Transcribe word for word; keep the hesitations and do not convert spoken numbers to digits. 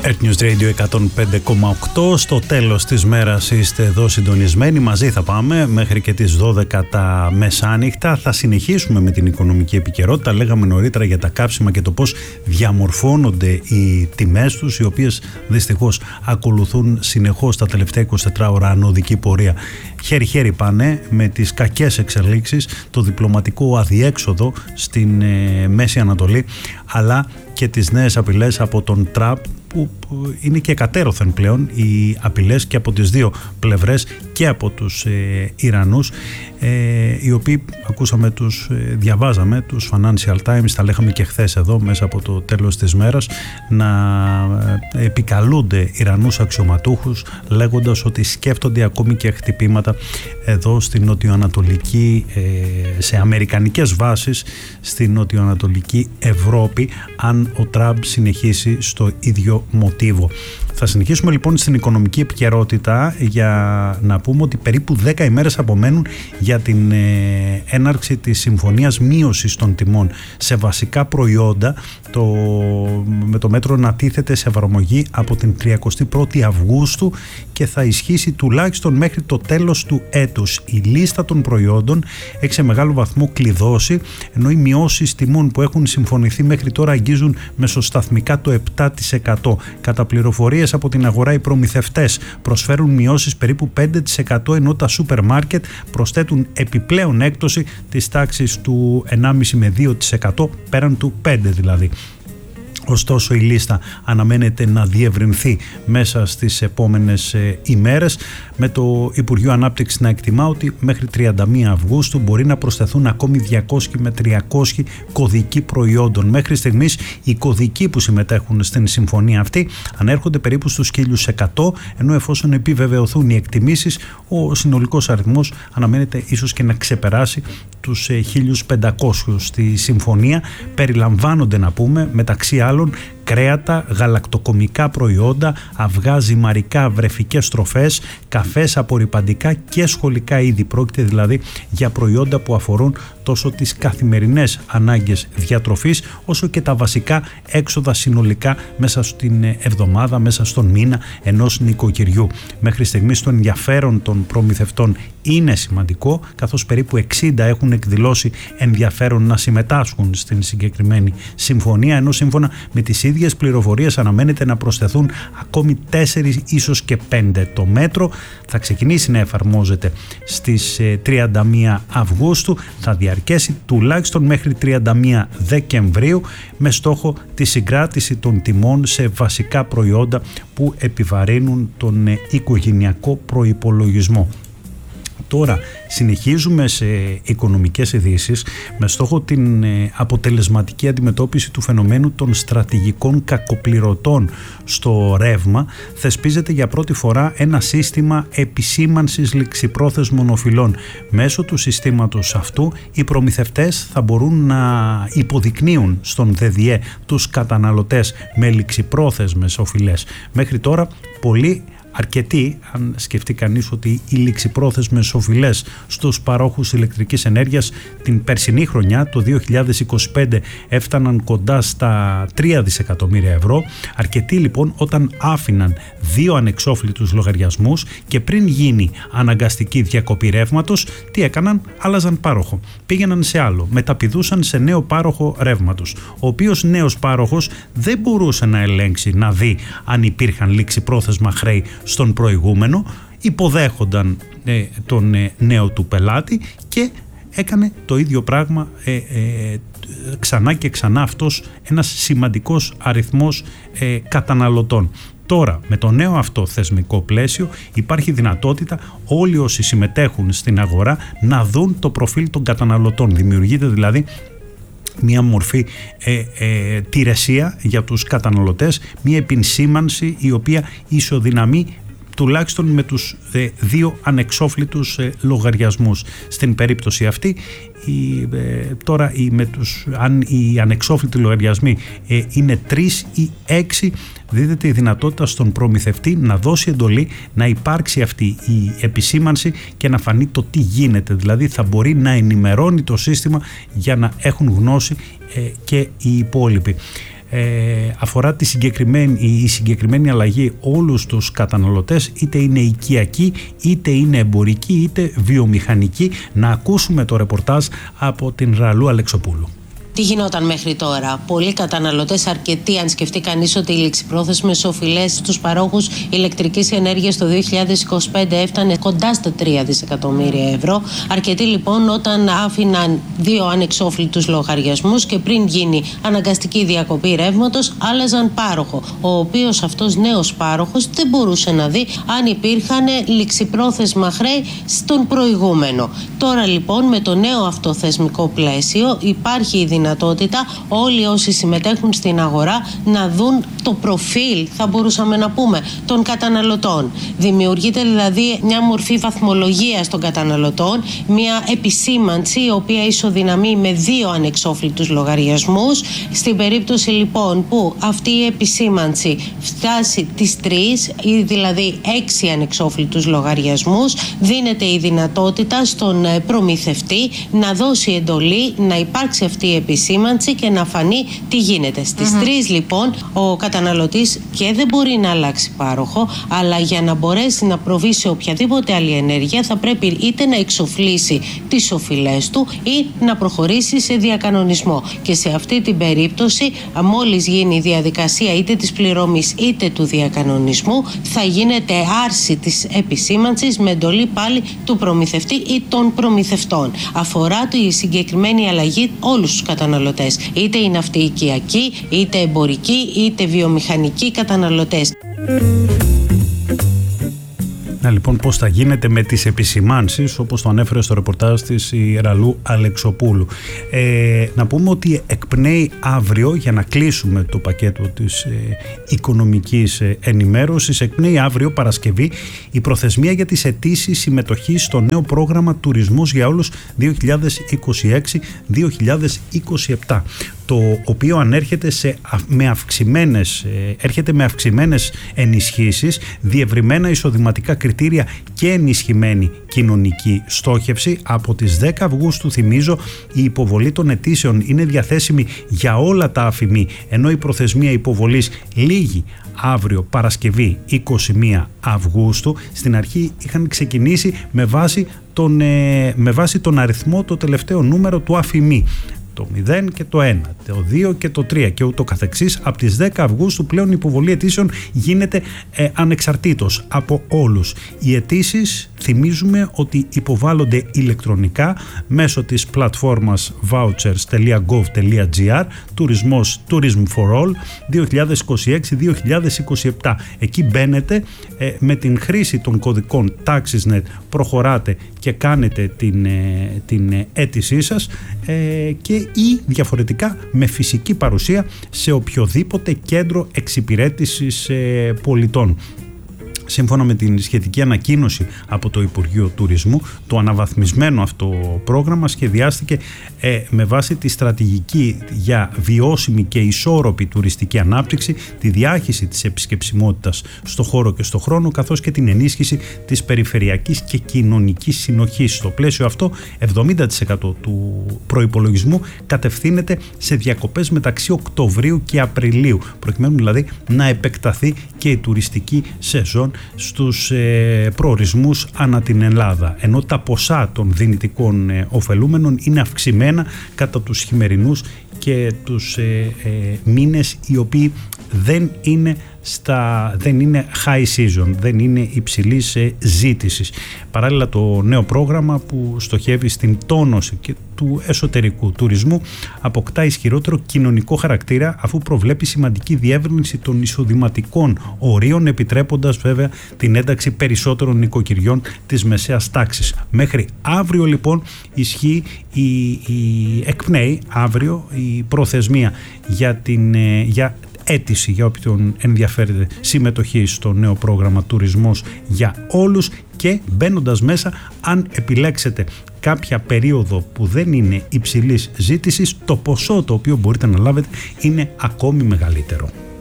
Earth News Radio εκατόν πέντε κόμμα οκτώ. Στο τέλος της μέρας είστε εδώ συντονισμένοι. Μαζί θα πάμε μέχρι και τις δώδεκα τα μεσάνυχτα. Θα συνεχίσουμε με την οικονομική επικαιρότητα. Λέγαμε νωρίτερα για τα κάψιμα και το πώς διαμορφώνονται οι τιμές τους, οι οποίες δυστυχώς ακολουθούν συνεχώς τα τελευταία είκοσι τέσσερις ώρα ανωδική πορεία. Χέρι-χέρι πάνε με τις κακές εξελίξεις, το διπλωματικό αδιέξοδο στην ε, Μέση Ανατολή, αλλά και τις νέες απειλές από τον Τραμπ, που είναι και κατέρωθεν πλέον οι απειλές και από τις δύο πλευρές, και από τους ε, Ιρανούς, ε, οι οποίοι ακούσαμε, τους ε, διαβάζαμε τους Financial Times, τα λέγαμε και χθες εδώ μέσα από το τέλος της μέρας, να ε, επικαλούνται Ιρανούς αξιωματούχους λέγοντας ότι σκέφτονται ακόμη και χτυπήματα εδώ στην νοτιοανατολική, ε, σε αμερικανικές βάσεις στην νοτιοανατολική Ευρώπη, αν ο Τραμπ συνεχίσει στο ίδιο μοτίβο. Θα συνεχίσουμε λοιπόν στην οικονομική επικαιρότητα για να πούμε ότι περίπου δέκα ημέρες απομένουν για την ε, έναρξη της συμφωνίας μείωσης των τιμών σε βασικά προϊόντα, το, με το μέτρο να τίθεται σε εφαρμογή από την τριαντάτη πρώτη Αυγούστου και θα ισχύσει τουλάχιστον μέχρι το τέλος του έτους. Η λίστα των προϊόντων έχει σε μεγάλο βαθμό κλειδώσει, ενώ οι μειώσεις τιμών που έχουν συμφωνηθεί μέχρι τώρα αγγίζουν μεσοσταθμικά το επτά τοις εκατό. Κατά πληροφορίες από την αγορά, οι προμηθευτές προσφέρουν μειώσεις περίπου πέντε τοις εκατό, ενώ τα σούπερ μάρκετ προσθέτουν επιπλέον έκπτωση της τάξης του ενάμιση με δύο τοις εκατό, πέραν του πέντε δηλαδή. Ωστόσο, η λίστα αναμένεται να διευρυνθεί μέσα στις επόμενες ε, ημέρες, με το Υπουργείο Ανάπτυξης να εκτιμά ότι μέχρι τριάντα μία Αυγούστου μπορεί να προσθεθούν ακόμη διακόσιοι με τριακόσιοι κωδικοί προϊόντων. Μέχρι στιγμής οι κωδικοί που συμμετέχουν στην συμφωνία αυτή ανέρχονται περίπου στους χίλια εκατό, ενώ εφόσον επιβεβαιωθούν οι εκτιμήσεις, ο συνολικός αριθμός αναμένεται ίσως και να ξεπεράσει τους χίλια πεντακόσιους. Στη συμφωνία περιλαμβάνονται, να πούμε, μεταξύ άλλων κρέατα, γαλακτοκομικά προϊόντα, αυγά, ζυμαρικά, βρεφικές τροφές, καφές, απορρυπαντικά και σχολικά είδη. Πρόκειται δηλαδή για προϊόντα που αφορούν τόσο τις καθημερινές ανάγκες διατροφής, όσο και τα βασικά έξοδα συνολικά μέσα στην εβδομάδα, μέσα στον μήνα ενός νοικοκυριού. Μέχρι στιγμής το ενδιαφέρον των προμηθευτών είναι σημαντικό, καθώς περίπου εξήντα έχουν εκδηλώσει ενδιαφέρον να συμμετάσχουν στην συγκεκριμένη συμφωνία, ενώ σύμφωνα με τις ίδιες πληροφορίες αναμένεται να προσθεθούν ακόμη τέσσερις, ίσως και πέντε. Το μέτρο θα ξεκινήσει να εφαρμόζεται στις τριάντα μία Αυγούστου, θα διαρκέσει τουλάχιστον μέχρι τριάντα μία Δεκεμβρίου, με στόχο τη συγκράτηση των τιμών σε βασικά προϊόντα που επιβαρύνουν τον οικογενειακό προϋπολογισμό. Τώρα συνεχίζουμε σε οικονομικές ειδήσεις με στόχο την αποτελεσματική αντιμετώπιση του φαινομένου των στρατηγικών κακοπληρωτών στο ρεύμα. Θεσπίζεται για πρώτη φορά ένα σύστημα επισήμανσης ληξιπρόθεσμων οφειλών. Μέσω του συστήματος αυτού οι προμηθευτές θα μπορούν να υποδεικνύουν στον ΔΔΕ τους καταναλωτές με ληξιπρόθεσμες οφειλές. Μέχρι τώρα πολλοί, αρκετοί, αν σκεφτεί κανείς ότι οι ληξιπρόθεσμες οφειλές στους παρόχους ηλεκτρικής ενέργειας την περσινή χρονιά, το δύο χιλιάδες είκοσι πέντε, έφταναν κοντά στα τρία δισεκατομμύρια ευρώ. Αρκετοί λοιπόν, όταν άφηναν δύο ανεξόφλητους λογαριασμούς και πριν γίνει αναγκαστική διακοπή ρεύματος, τι έκαναν? Άλλαζαν πάροχο, πήγαιναν σε άλλο, μεταπηδούσαν σε νέο πάροχο ρεύματος, ο οποίος νέος πάροχος δεν μπορούσε να ελέγξει, να δει αν υπήρχαν ληξιπρόθεσμα χρέη στον προηγούμενο, υποδέχονταν ε, τον ε, νέο του πελάτη και έκανε το ίδιο πράγμα ε, ε, ξανά και ξανά αυτός ένας σημαντικός αριθμός ε, καταναλωτών. Τώρα, με το νέο αυτό θεσμικό πλαίσιο, υπάρχει δυνατότητα όλοι όσοι συμμετέχουν στην αγορά να δουν το προφίλ των καταναλωτών. Δημιουργείται δηλαδή μια μορφή ε, ε, τηρεσία για τους καταναλωτές, μια επισήμανση η οποία ισοδυναμεί τουλάχιστον με τους ε, δύο ανεξόφλητους ε, λογαριασμούς. Στην περίπτωση αυτή, η, ε, τώρα η, με τους, αν οι ανεξόφλητοι λογαριασμοί ε, είναι τρεις ή έξι, δίδεται η δυνατότητα στον προμηθευτή να δώσει εντολή να υπάρξει αυτή η επισήμανση και να φανεί το τι γίνεται. Δηλαδή θα μπορεί να ενημερώνει το σύστημα για να έχουν γνώση ε, και οι υπόλοιποι. ε, αφορά τη συγκεκριμένη, η συγκεκριμένη αλλαγή όλους τους καταναλωτές, είτε είναι οικιακοί, είτε είναι εμπορικοί, είτε βιομηχανικοί. Να ακούσουμε το ρεπορτάζ από την Ραλού Αλεξοπούλου. Τι γινόταν μέχρι τώρα? Πολλοί καταναλωτές, αρκετοί, αν σκεφτεί κανείς ότι οι ληξιπρόθεσμες οφειλές στους παρόχους ηλεκτρικής ενέργειας το δύο χιλιάδες είκοσι πέντε έφτανε κοντά στα τρία δισεκατομμύρια ευρώ. Αρκετοί λοιπόν, όταν άφηναν δύο ανεξόφλητους λογαριασμούς και πριν γίνει αναγκαστική διακοπή ρεύματος, άλλαζαν πάροχο, ο οποίος αυτός νέος πάροχος δεν μπορούσε να δει αν υπήρχαν ληξιπρόθεσμα χρέη στον προηγούμενο. Τώρα λοιπόν, με το νέο αυτό θεσμικό πλαίσιο, υπάρχει η δυνατότητα όλοι όσοι συμμετέχουν στην αγορά να δουν το προφίλ, θα μπορούσαμε να πούμε, των καταναλωτών. Δημιουργείται δηλαδή μια μορφή βαθμολογίας των καταναλωτών, μια επισήμανση η οποία ισοδυναμεί με δύο ανεξόφλητους λογαριασμούς. Στην περίπτωση λοιπόν που αυτή η επισήμανση φτάσει τις τρεις ή δηλαδή έξι ανεξόφλητους λογαριασμούς, δίνεται η δυνατότητα στον προμηθευτή να δώσει εντολή να υπάρξει αυτή η επισήμανση και να φανεί τι γίνεται. Στις mm-hmm. τρεις λοιπόν ο καταναλωτής και δεν μπορεί να αλλάξει πάροχο, αλλά για να μπορέσει να προβεί σε οποιαδήποτε άλλη ενέργεια θα πρέπει είτε να εξοφλήσει τις οφειλές του ή να προχωρήσει σε διακανονισμό. Και σε αυτή την περίπτωση, μόλις γίνει η διαδικασία είτε της πληρωμής είτε του διακανονισμού, θα γίνεται άρση της επισήμανσης με εντολή πάλι του προμηθευτή ή των προμηθευτών. Αφορά τη συγκεκριμένη αλλαγή όλους τους καταναλωτές, είτε είναι αυτοί οικιακοί, είτε εμπορικοί, είτε βιομηχανικοί καταναλωτές. Να λοιπόν πώς θα γίνεται με τις επισημάνσεις, όπως το ανέφερε στο ρεπορτάζ της η Ραλού Αλεξοπούλου. Ε, να πούμε ότι εκπνέει αύριο, για να κλείσουμε το πακέτο της ε, οικονομικής ε, ενημέρωσης, εκπνέει αύριο Παρασκευή η προθεσμία για τις αιτήσεις συμμετοχής στο νέο πρόγραμμα Τουρισμός για Όλους δύο χιλιάδες είκοσι έξι δύο χιλιάδες είκοσι επτά, το οποίο ανέρχεται σε, με αυξημένες, έρχεται με αυξημένες ενισχύσεις, διευρυμένα εισοδηματικά κριτήρια και ενισχυμένη κοινωνική στόχευση. Από τις δέκα Αυγούστου, θυμίζω, η υποβολή των αιτήσεων είναι διαθέσιμη για όλα τα αφημί, ενώ η προθεσμία υποβολής λήγει αύριο Παρασκευή είκοσι μία Αυγούστου. Στην αρχή είχαν ξεκινήσει με βάση τον, με βάση τον αριθμό, το τελευταίο νούμερο του αφημί. Το μηδέν και το ένα, το δύο και το τρία και ούτω καθεξής. Από τις δέκα Αυγούστου πλέον η υποβολή αιτήσεων γίνεται ε, ανεξαρτήτως από όλους. Οι αιτήσεις, θυμίζουμε ότι υποβάλλονται ηλεκτρονικά μέσω της πλατφόρμας vouchers τελεία gov τελεία gr, τουρισμός Tourism for All δύο χιλιάδες είκοσι έξι δύο χιλιάδες είκοσι επτά. Εκεί μπαίνετε, ε, με την χρήση των κωδικών TaxisNet προχωράτε και κάνετε την, ε, την αίτησή σας ε, και ή διαφορετικά με φυσική παρουσία σε οποιοδήποτε κέντρο εξυπηρέτησης ε, πολιτών. Σύμφωνα με την σχετική ανακοίνωση από το Υπουργείο Τουρισμού, το αναβαθμισμένο αυτό πρόγραμμα σχεδιάστηκε ε, με βάση τη στρατηγική για βιώσιμη και ισόρροπη τουριστική ανάπτυξη, τη διάχυση της επισκεψιμότητας στο χώρο και στο χρόνο, καθώς και την ενίσχυση της περιφερειακής και κοινωνικής συνοχής. Στο πλαίσιο αυτό, εβδομήντα τοις εκατό του προϋπολογισμού κατευθύνεται σε διακοπές μεταξύ Οκτωβρίου και Απριλίου, προκειμένου δηλαδή να επεκταθεί και η τουριστική σεζόν στους ε, προορισμούς ανά την Ελλάδα, ενώ τα ποσά των δυνητικών ε, ωφελούμενων είναι αυξημένα κατά τους χειμερινούς και τους ε, ε, μήνες οι οποίοι δεν είναι, στα, δεν είναι high season, δεν είναι υψηλής ε, ζήτησης. Παράλληλα, το νέο πρόγραμμα που στοχεύει στην τόνωση και του εσωτερικού τουρισμού αποκτά ισχυρότερο κοινωνικό χαρακτήρα, αφού προβλέπει σημαντική διεύρυνση των εισοδηματικών ορίων, επιτρέποντας βέβαια την ένταξη περισσότερων νοικοκυριών της μεσαίας τάξης. Μέχρι αύριο λοιπόν ισχύει η, η εκπνέει αύριο η προθεσμία για, την, για αίτηση για όποιον ενδιαφέρεται συμμετοχή στο νέο πρόγραμμα Τουρισμός για Όλους, και μπαίνοντας μέσα, αν επιλέξετε κάποια περίοδο που δεν είναι υψηλής ζήτησης, το ποσό το οποίο μπορείτε να λάβετε είναι ακόμη μεγαλύτερο.